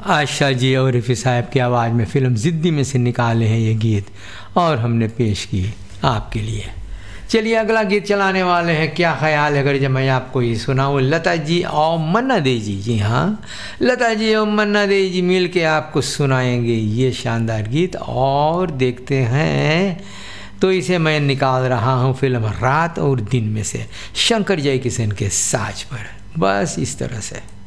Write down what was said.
आशा जी और रफ़ी साहब की आवाज़ में फ़िल्म ज़िद्दी में से निकाले हैं ये गीत और हमने पेश किए आपके लिए। चलिए अगला गीत चलाने वाले हैं, क्या ख्याल है अगर जब मैं आपको ये सुनाऊँ। लता जी और मन्ना दे जी हाँ, लता जी और मन्ना दे जी मिल के आपको सुनाएंगे ये शानदार गीत। और देखते हैं तो इसे मैं निकाल रहा हूँ फिल्म रात और दिन में से, शंकर जयकिशन के साज पर, बस इस तरह से।